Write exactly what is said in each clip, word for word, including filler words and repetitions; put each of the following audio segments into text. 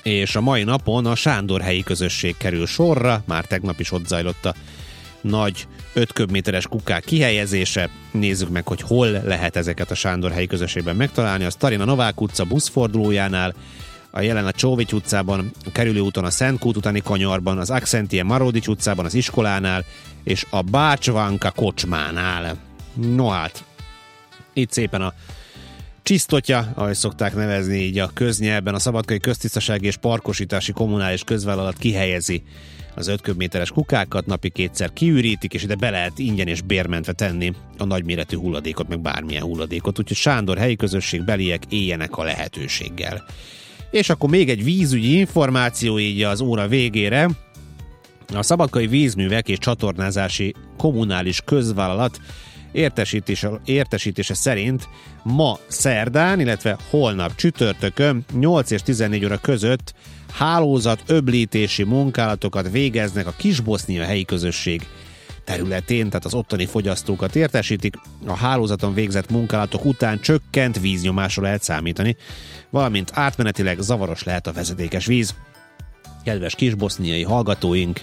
és a mai napon a Sándorhelyi közösség kerül sorra, már tegnap is ott zajlott a nagy öt köbméteres kukák kihelyezése. Nézzük meg, hogy hol lehet ezeket a Sándorhelyi közösségben megtalálni. A Sztarin a Novák utca buszfordulójánál, a jelen a Csóvics utcában, a Kerülőúton a Szentkút utáni kanyarban, az Akszentien Maródics utcában, az iskolánál, és a Bácsvanka kocsmánál. No hát, itt szépen a Csisztotya, ahogy szokták nevezni így a köznyelben, a Szabadkai Köztisztasági és Parkosítási Kommunális Közvállalat kihelyezi az öt köbméteres kukákat, napi kétszer kiürítik, és ide be lehet ingyen és bérmentve tenni a nagyméretű hulladékot, meg bármilyen hulladékot, úgyhogy Sándorhelyi közösség beliek éljenek a lehetőséggel. És akkor még egy vízügyi információ így az óra végére. A Szabadkai Vízművek és Csatornázási Kommunális Közvállalat értesítése, értesítése szerint ma szerdán, illetve holnap csütörtökön nyolc és tizennégy óra között hálózat öblítési munkálatokat végeznek a Kisbosznia helyi közösség területén, tehát az ottani fogyasztókat értesítik. A hálózaton végzett munkálatok után csökkent víznyomásra lehet számítani, valamint átmenetileg zavaros lehet a vezetékes víz. Kedves kisboszniai hallgatóink,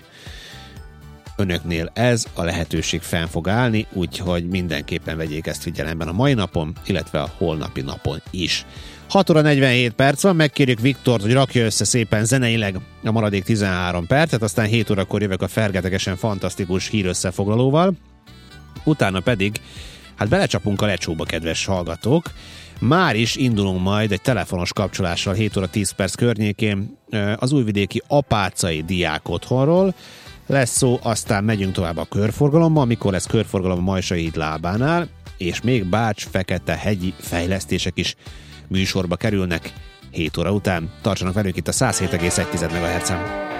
önöknél ez a lehetőség fenn fog állni, úgyhogy mindenképpen vegyék ezt figyelemben a mai napon, illetve a holnapi napon is. hat óra negyvenhét perc van, megkérjük Viktort, hogy rakja össze szépen zeneileg a maradék tizenhárom percet, aztán hét órakor jövök a fergetegesen fantasztikus hírösszefoglalóval, utána pedig hát belecsapunk a lecsóba, kedves hallgatók. Már is indulunk majd egy telefonos kapcsolással hét óra tíz perc környékén az újvidéki apácai diák otthonról. Lesz szó, aztán megyünk tovább a körforgalommal, amikor lesz körforgalom a Majsai híd lábánál, és még Bács-Fekete-hegyi fejlesztések is műsorba kerülnek hét óra után. Tartsanak velünk itt a száz hét egész egy MHz-en.